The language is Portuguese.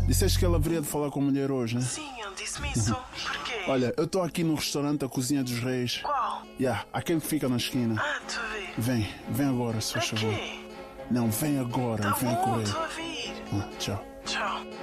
Disseste que ela haveria de falar com a mulher hoje, né? Sim, ele disse-me isso. Porquê? Olha, eu estou aqui no restaurante A Cozinha dos Reis. Qual? Aquele que fica na esquina. Ah, tu a ver. Vem agora, se faz favor. Aqui? Não, vem agora, Tá vem a bom, correr. estou a vir. Tchau. Tchau.